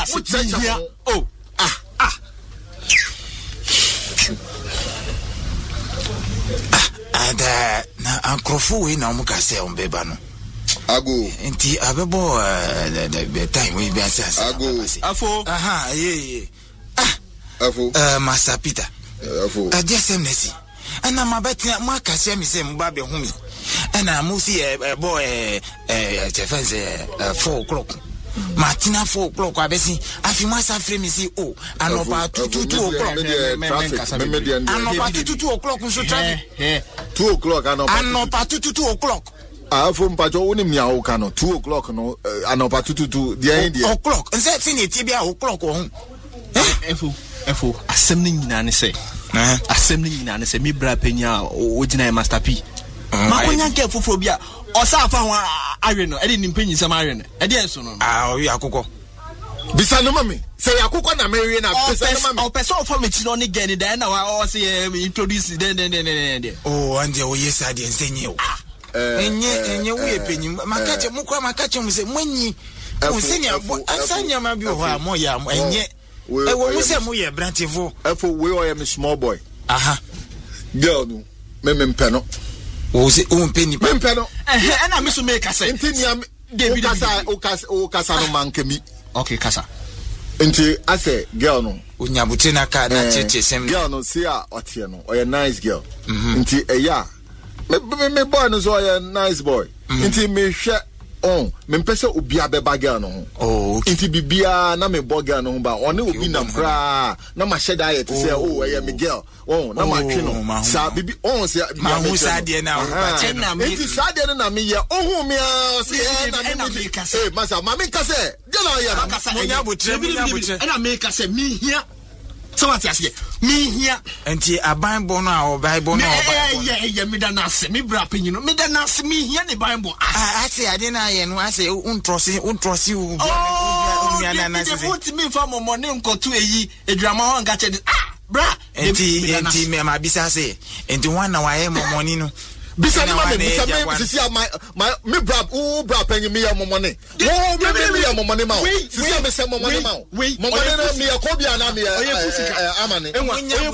Oh. And na ankrofo we na muka say on beba no. Ago. Enti abebo the time we be assess. Ago. Afo. Aha, yeah. Afo. Master Peter. Afo. DSMNC. And I'm about to mark a semi same baby home. And I'm mostly a boy, defense 4 o'clock. Martina 4 o'clock. I see. I feel myself frame see. Oh, and about 2 o'clock. And about 2 o'clock. So 2 o'clock. And about 2 o'clock. From Pajo only meow cano 2 o'clock. No, and about 2 the idea o'clock. And that's in it. Tibia o'clock. Efo assembly nyina say assembly nyina say me bra penya ojina master P ma konya nke foforo bia osafa ho awe no e de nimpanyi sam awe no e de enso no oyi akoko bisa no mami say akoko na mewe na bisa no mami o person of me chi no ne gani da na wa say introduce den oh and the oyi sad ensenye o enye we penyi makache mukwa makache mu say manyi onsenya ansanya ma bi ho amoya enye we say moye brantivo efo we o am small boy aha girl no me mpeno o say o mpeni me mpeno na me so make say ntini am David o kasa no mankemi okay kasa nti ase girl no onyabuti na ka na cheche sem girl no see a otie no o nice girl nti eya me boy no so o nice boy nti me hwe on me mpese obi abeba girl no oh nti bibia na me bo girl no ba one obi na kra na ma sheda ayet say oh eya me girl oh na ma twe no sa bibi on say ma hu sadie na na me nti sadie na me ye ohun me say na me kase masa ma me kase girl ya na munya butre na me kase mi hia so what you say mi hia enti Bible no a Bible no yeah me da na se me bra penyi no me da na se mi hia ne Bible ase ade na ye no ase untrosi u bia na se put me for money nkoto eyi eduama ho nka che bra enti me ma bisa se enti one na wa ye money no bisa na me bisa me sisi my me bra penyi me ya money me ya money ma sisi me se money ma money na me ya ko bia na me amane munya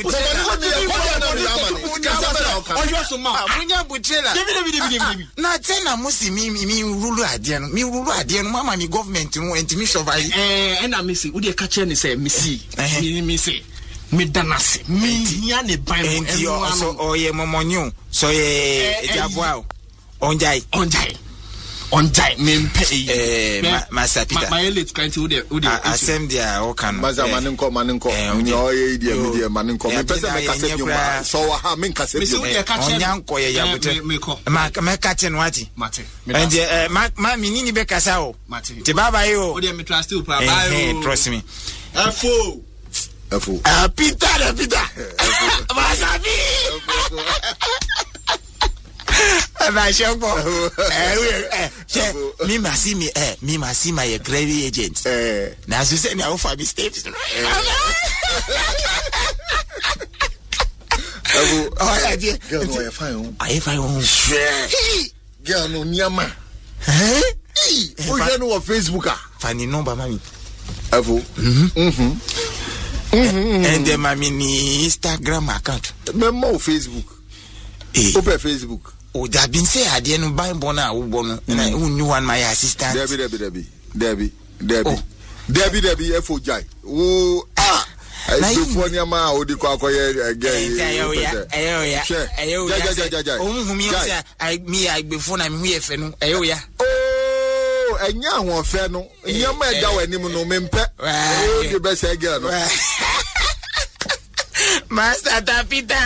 butrela na tena musi mi rulu ade no mama mi government no enti mi survive na me see wo de ka che ne say me see me say me danase me hia ne Bible enti so oye momonyo so ye ejabwa onjai me mpe Master Peter my late kanti wo de asem dia o kan maza manenko nyo ye dia me dia manenko me pese me kase bi ma so ha me kase bi onyanko ye yabute me ka che no ati mate enti ma minini be kasa o ti baba yo wo de me trust you pa bye o trust me Afo Peter Masabi Aba shoko me masi my gravy agent na so say na offer me steps I fine girl no niama o no Facebook funny number mami Afo and then my mini Instagram account memo Facebook open Facebook oh that been say ade no Bible na wo bo no na who one my assistant Debbie Afo jai wo na before nyama odi kwa akoye again ayo ya ohumi say I before na me hu ye fe no ayo ya enya ho fe no nyama eda wanim no mempe o de be say girl no Master Peter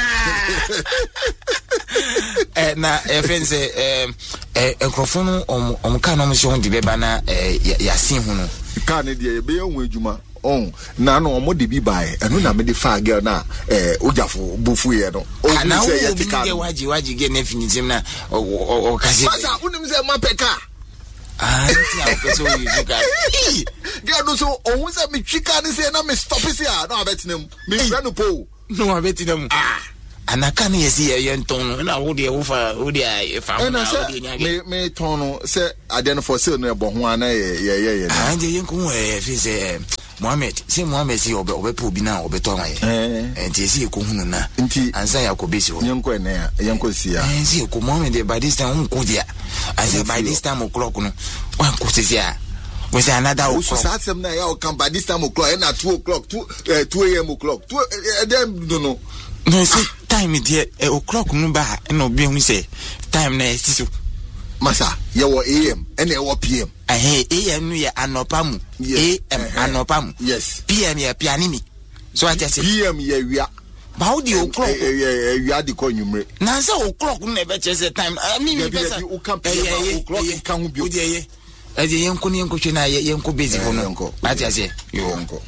na efense ekrofonu omka no mso ndi beba na yasin hu no ka ne de be ehun adwuma na no omo de bi bae eno na me de fa girl na ojafo bufu ye no o na say yetika waji ge na finitim na o kasi masa unim say mapeka nti apeso yuzuka girl no so ohun say me twika ni say na me stop it here no abetinam me friend no po no abetinam anaka na yesi ye nton na wo de wo fa fa na wo de nya me ton no say ade no for sale no ebo ho ana ye anje yenku e fi say Mohammed si obepo bi na obeto amaye enti esi ekohunu na ansa yakobesi ho yenko ene ya yenko sia si eko Mohammed by this time unko dia I say by this time o'clock no wan ko sia we say another o'clock so satsem na ya o come by this time o'clock na 2 o'clock 2 a.m. o'clock 2 dem no see time there o'clock no ba na obi hu say time na esi so masa ye wo AM ene wo PM AM no ye anopamu AM anopamu yes PM ye pianimi so I just say PM ye wia ba how the o'clock wia di ko nwumre na say o'clock no be che say time I mean person you can PM o'clock kan hu bi ye yenko ni yenko twe na yenko busy ho no I just say yo yenko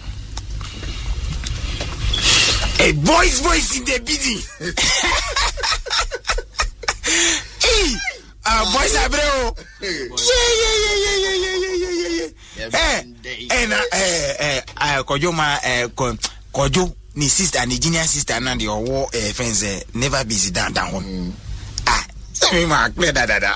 a boys in the building boys abreo kojo ni sister ni junior sister na the owo friends never busy down one me ma clear da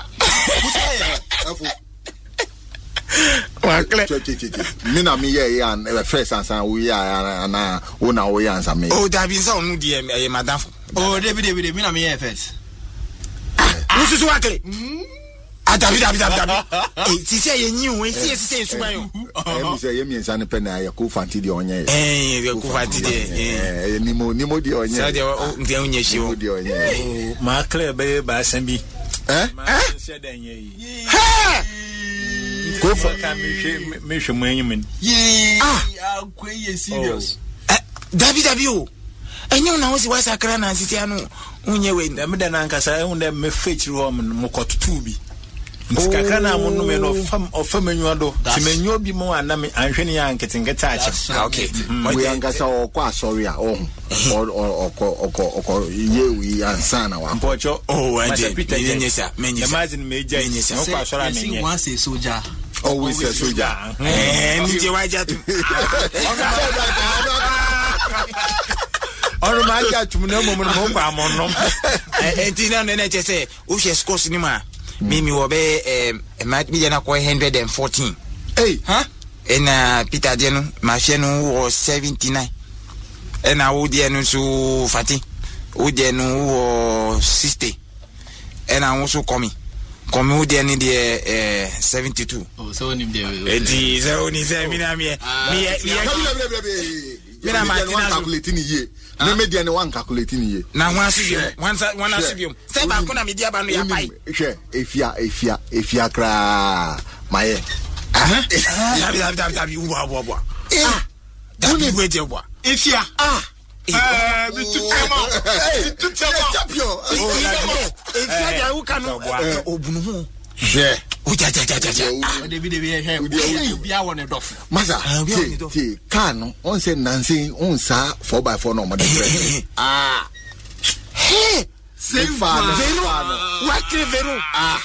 wa clear me na me ye and first answer we ya na una we answer me that been so no die madam David me na me ye first Ususu wakle. David. Sisi yenyi we sisi suban yo. Me say yemi ensa ne pe na ya ko fanti de onye. Ko fanti de. Ni mo de onye. Sa de nti onye shi o. De onye. Ma clear be ba san bi. Ma se den ye. Ko fa ka me hwe mo enyim. Akwa ye serious. David o. Enyo na wo si wasakra na sisi anu. Unye we na meda na nkasa ehun dem me fetch ro mo kotutu bi ntikaka na mo no me no fam enyo do ti menyo bi mo ana me anhwene ya nketenketa ache okay we angasa okwa asori a oko yewi ansana wa mpocho aje menyesa imagine meja okwa asori a menye one say soldier always a soldier nje waja tu Oro ma ja tumna mo kwa amonom entina no na chese wo hwe scores ni ma mimi wo be mi na ko 114 ena Peter de no ma hwe no wo 79 ena wo de no so fati wo de no wo 60 ena wo so komi wo de ni de 72 so ni de enti so ni se mi na mi na ma calculating ye na media ne wan calculating ye na ho asibio wan asibio se ba ko na media ba no ya pai hwe efia kra maye dabi wo dabi weje wo efia champion efia ya u kanu obunu ho je uja David be I want dof masa ti kan on say nansin on sa 4x4 no mo de c'est fan veru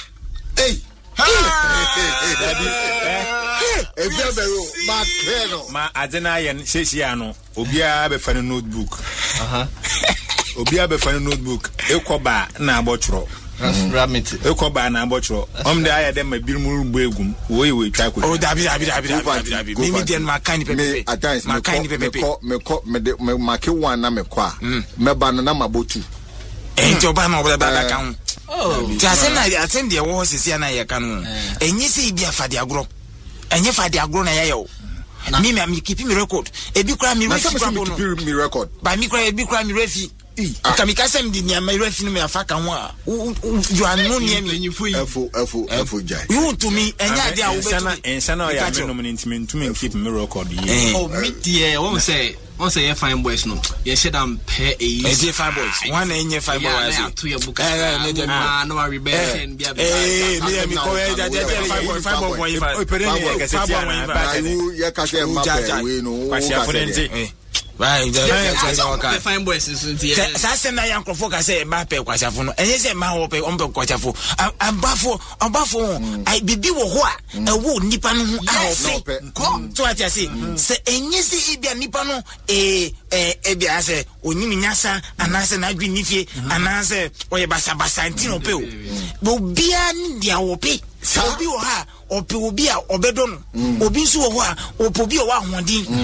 Everybody, ma creno. Ma adena yen sesia no obia be fa notebook. Obia be fa notebook. Ekoba na abotro. Ramit. Ekoba na abotro. Omde aya dem ma birmu gbo egum. We twa ko. Oh dabi. Mimi den ma kind pepe. Ma kind pepe. Me make one na me kwa. Me ba na mabotu. Enti oba na oba da kan. Oh. Asem de wo sesia na ye kan. Enyi se bia fa de agro. Enye fa de agro na ye yo. Me keep me record. Ebi kura me record. Ba mi kura ebi kura me refi. Kamika sem di nya me refi no me afaka ho a. You are no near me. Efo jai. You to me enya de a wo betu. Ensa na ya me no me ntimi keep me record ye. Oh me dear, what say once you fine boys no you should pay a fine boys one enye fine boys to your book no worry be me ko fine fine boys sasa na yankofo ka say Mbappe kwasafo no enye say ma ho pe ombe kwasafo ambafo ai bibi wo ho a ewo nipa no ho a ofe so ati ase se enye se ibia nipa no ebia se onyimi nyasa anase na adwi nifie anase oye basa ntino pe o bia ndia wo pe so obi wo ha obi a obedo no obi nso wo ho a opobi o wa hoɔden